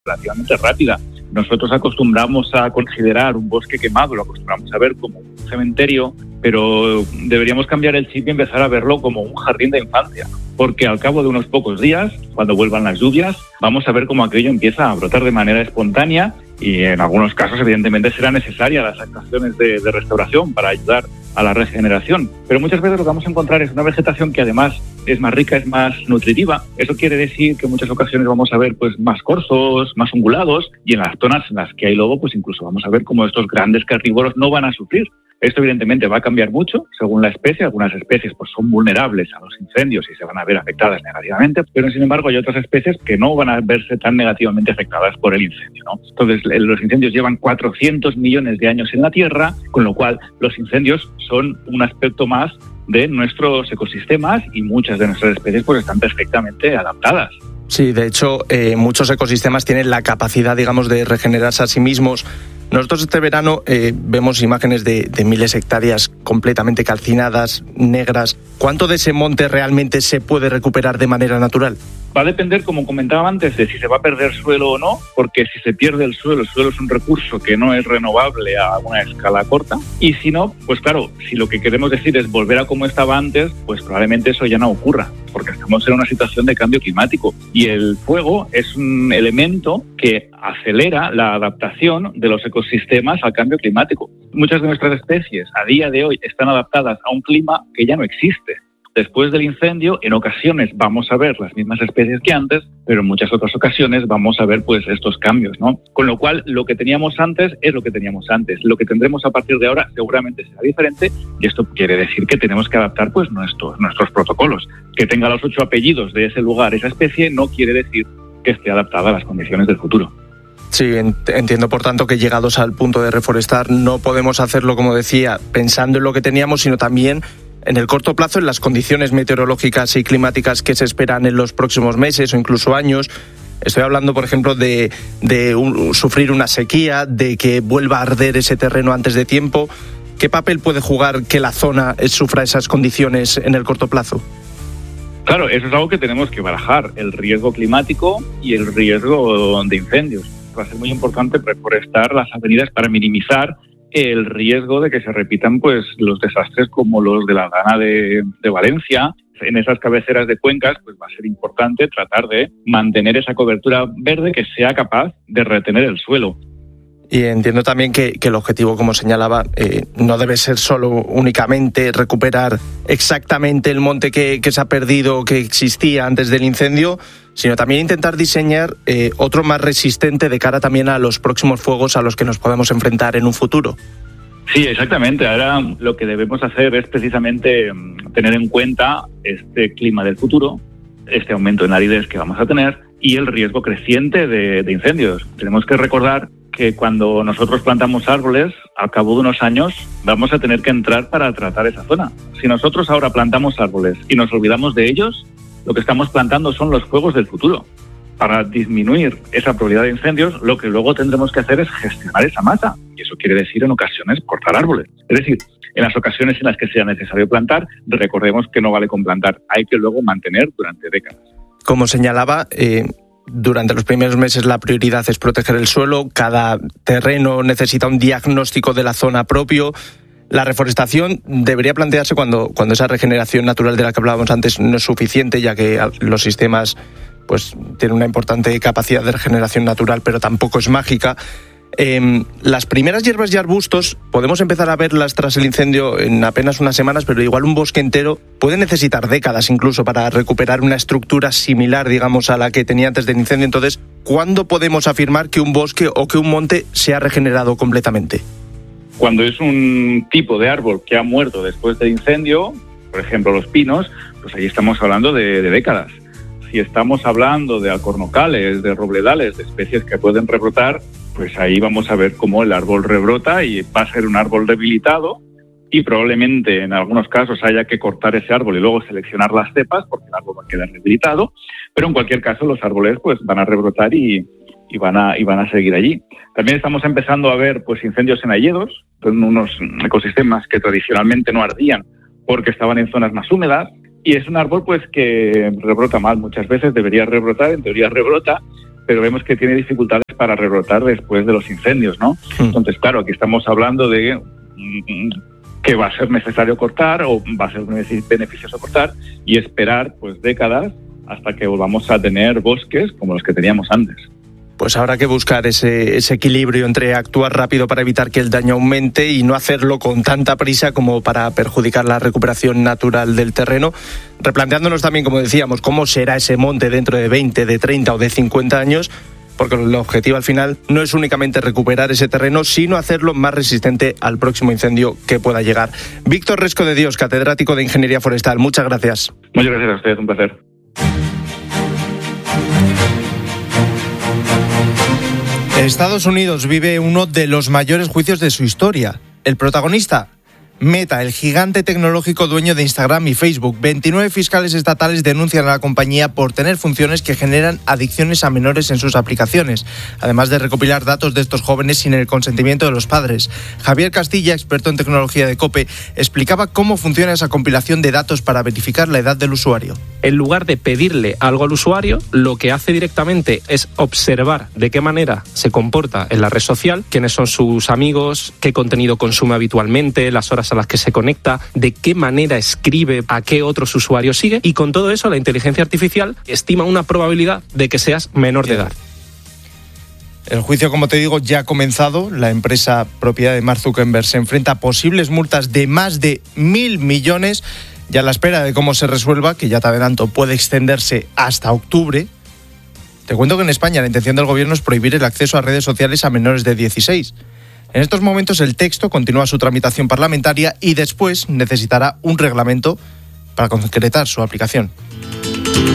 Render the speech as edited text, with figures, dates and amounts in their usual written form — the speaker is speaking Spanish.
relativamente rápida. Nosotros acostumbramos a considerar un bosque quemado, lo acostumbramos a ver como un cementerio, pero deberíamos cambiar el chip y empezar a verlo como un jardín de infancia, porque al cabo de unos pocos días, cuando vuelvan las lluvias, vamos a ver cómo aquello empieza a brotar de manera espontánea y en algunos casos, evidentemente, serán necesarias las actuaciones de restauración para ayudar a la regeneración. Pero muchas veces lo que vamos a encontrar es una vegetación que además es más rica, es más nutritiva. Eso quiere decir que en muchas ocasiones vamos a ver pues más corzos, más ungulados, y en las zonas en las que hay lobo, pues incluso vamos a ver cómo estos grandes carnívoros no van a sufrir. Esto evidentemente va a cambiar mucho según la especie. Algunas especies pues son vulnerables a los incendios y se van a ver afectadas negativamente, pero sin embargo hay otras especies que no van a verse tan negativamente afectadas por el incendio, ¿no? Entonces los incendios llevan 400 millones de años en la Tierra, con lo cual los incendios son un aspecto más de nuestros ecosistemas y muchas de nuestras especies pues están perfectamente adaptadas. Sí, de hecho, muchos ecosistemas tienen la capacidad, digamos, de regenerarse a sí mismos. Nosotros este verano vemos imágenes de miles de hectáreas completamente calcinadas, negras. ¿Cuánto de ese monte realmente se puede recuperar de manera natural? Va a depender, como comentaba antes, de si se va a perder suelo o no, porque si se pierde el suelo es un recurso que no es renovable a una escala corta. Y si no, pues claro, si lo que queremos decir es volver a como estaba antes, pues probablemente eso ya no ocurra, porque estamos en una situación de cambio climático. Y el fuego es un elemento que acelera la adaptación de los ecosistemas al cambio climático. Muchas de nuestras especies a día de hoy están adaptadas a un clima que ya no existe. Después del incendio, en ocasiones vamos a ver las mismas especies que antes, pero en muchas otras ocasiones vamos a ver pues estos cambios, ¿no? Con lo cual, lo que teníamos antes es lo que teníamos antes. Lo que tendremos a partir de ahora seguramente será diferente, y esto quiere decir que tenemos que adaptar pues nuestros protocolos. Que tenga los 8 apellidos de ese lugar, esa especie, no quiere decir que esté adaptada a las condiciones del futuro. Sí, entiendo por tanto que llegados al punto de reforestar no podemos hacerlo, como decía, pensando en lo que teníamos, sino también en el corto plazo, en las condiciones meteorológicas y climáticas que se esperan en los próximos meses o incluso años. Estoy hablando, por ejemplo, de sufrir una sequía, de que vuelva a arder ese terreno antes de tiempo. ¿Qué papel puede jugar que la zona sufra esas condiciones en el corto plazo? Claro, eso es algo que tenemos que barajar, el riesgo climático y el riesgo de incendios. Va a ser muy importante reforestar las avenidas para minimizar el riesgo de que se repitan pues los desastres como los de la Dana de Valencia. En esas cabeceras de cuencas pues va a ser importante tratar de mantener esa cobertura verde que sea capaz de retener el suelo. Y entiendo también que el objetivo, como señalaba, no debe ser solo únicamente recuperar exactamente el monte que se ha perdido, que existía antes del incendio, sino también intentar diseñar otro más resistente de cara también a los próximos fuegos a los que nos podemos enfrentar en un futuro. Sí, exactamente. Ahora lo que debemos hacer es precisamente tener en cuenta este clima del futuro, este aumento en aridez que vamos a tener y el riesgo creciente de incendios. Tenemos que recordar que cuando nosotros plantamos árboles, al cabo de unos años vamos a tener que entrar para tratar esa zona. Si nosotros ahora plantamos árboles y nos olvidamos de ellos, lo que estamos plantando son los fuegos del futuro. Para disminuir esa probabilidad de incendios, lo que luego tendremos que hacer es gestionar esa masa. Y eso quiere decir, en ocasiones, cortar árboles. Es decir, en las ocasiones en las que sea necesario plantar, recordemos que no vale con plantar, hay que luego mantener durante décadas. Como señalaba, durante los primeros meses la prioridad es proteger el suelo. Cada terreno necesita un diagnóstico de la zona propio. La reforestación debería plantearse cuando esa regeneración natural de la que hablábamos antes no es suficiente, ya que los sistemas pues tienen una importante capacidad de regeneración natural, pero tampoco es mágica. Las primeras hierbas y arbustos podemos empezar a verlas tras el incendio en apenas unas semanas, pero igual un bosque entero puede necesitar décadas incluso para recuperar una estructura similar, digamos, a la que tenía antes del incendio. Entonces, ¿cuándo podemos afirmar que un bosque o que un monte se ha regenerado completamente? Cuando es un tipo de árbol que ha muerto después del incendio, por ejemplo los pinos, pues ahí estamos hablando de décadas. Si estamos hablando de alcornocales, de robledales, de especies que pueden rebrotar, pues ahí vamos a ver cómo el árbol rebrota y va a ser un árbol debilitado y probablemente en algunos casos haya que cortar ese árbol y luego seleccionar las cepas porque el árbol va a quedar debilitado, pero en cualquier caso los árboles pues van a rebrotar y van a seguir allí. También estamos empezando a ver pues incendios en hayedos, en unos ecosistemas que tradicionalmente no ardían porque estaban en zonas más húmedas, y es un árbol pues que rebrota mal. Muchas veces debería rebrotar, en teoría rebrota, pero vemos que tiene dificultades para rebrotar después de los incendios, ¿no? Entonces, claro, aquí estamos hablando de que va a ser necesario cortar o va a ser beneficioso cortar y esperar pues décadas hasta que volvamos a tener bosques como los que teníamos antes. Pues habrá que buscar ese equilibrio entre actuar rápido para evitar que el daño aumente y no hacerlo con tanta prisa como para perjudicar la recuperación natural del terreno, replanteándonos también, como decíamos, cómo será ese monte dentro de 20, de 30 o de 50 años, porque el objetivo al final no es únicamente recuperar ese terreno, sino hacerlo más resistente al próximo incendio que pueda llegar. Víctor Resco de Dios, catedrático de Ingeniería Forestal, muchas gracias. Muchas gracias a ustedes, un placer. Estados Unidos vive uno de los mayores juicios de su historia. El protagonista, Meta, el gigante tecnológico dueño de Instagram y Facebook. 29 fiscales estatales denuncian a la compañía por tener funciones que generan adicciones a menores en sus aplicaciones, además de recopilar datos de estos jóvenes sin el consentimiento de los padres. Javier Castilla, experto en tecnología de COPE, explicaba cómo funciona esa compilación de datos para verificar la edad del usuario. En lugar de pedirle algo al usuario, lo que hace directamente es observar de qué manera se comporta en la red social, quiénes son sus amigos, qué contenido consume habitualmente, las horas a las que se conecta, de qué manera escribe, a qué otros usuarios sigue, y con todo eso la inteligencia artificial estima una probabilidad de que seas menor de edad. El juicio, como te digo, ya ha comenzado. La empresa propiedad de Mark Zuckerberg se enfrenta a posibles multas de más de 1.000 millones y a la espera de cómo se resuelva, que ya te adelanto puede extenderse hasta octubre. Te cuento que en España la intención del gobierno es prohibir el acceso a redes sociales a menores de 16. En estos momentos el texto continúa su tramitación parlamentaria y después necesitará un reglamento para concretar su aplicación.